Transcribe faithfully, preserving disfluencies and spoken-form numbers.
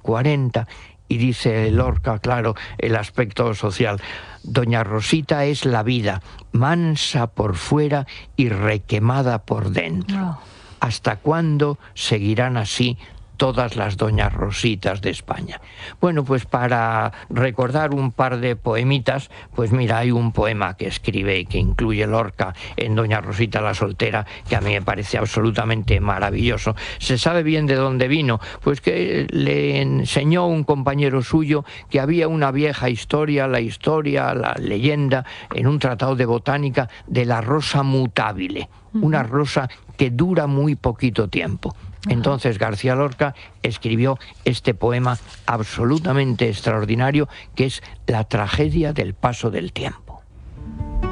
cuarenta, y dice Lorca, claro, el aspecto social. Doña Rosita es la vida, mansa por fuera y requemada por dentro. Oh. ¿Hasta cuándo seguirán así todas las doñas Rositas de España? Bueno, pues para recordar un par de poemitas, pues mira, hay un poema que escribe y que incluye Lorca en Doña Rosita la soltera, que a mí me parece absolutamente maravilloso. ¿Se sabe bien de dónde vino? Pues que le enseñó un compañero suyo que había una vieja historia, la historia, la leyenda, en un tratado de botánica, de la rosa mutabile, una rosa que dura muy poquito tiempo. Entonces García Lorca escribió este poema absolutamente extraordinario, que es La tragedia del paso del tiempo.